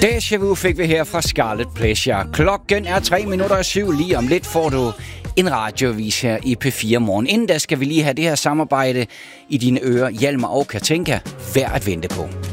Deja Vu fik vi her fra Scarlet Pleasure. Klokken er 7:03. Lige om lidt får du en radiovis her i P4 Morgen. Inden da skal vi lige have det her samarbejde i dine ører. Hjalmar og Katinka. Værd at vente på.